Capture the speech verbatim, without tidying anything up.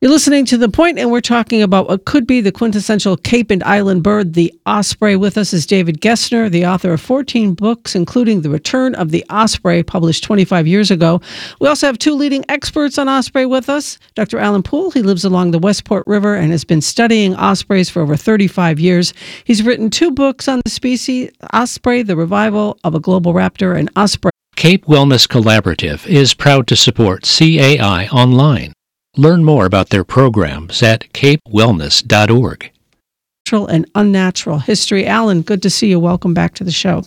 You're listening to The Point, and we're talking about what could be the quintessential Cape and Island bird, the osprey. With us is David Gessner, the author of fourteen books, including The Return of the Osprey, published twenty-five years ago. We also have two leading experts on osprey with us. Doctor Alan Poole, he lives along the Westport River and has been studying ospreys for over thirty-five years. He's written two books on the species, Osprey, The Revival of a Global Raptor, and Osprey. Cape Wellness Collaborative is proud to support C A I Online. Learn more about their programs at cape wellness dot org. Natural and unnatural history. Alan, good to see you. Welcome back to the show.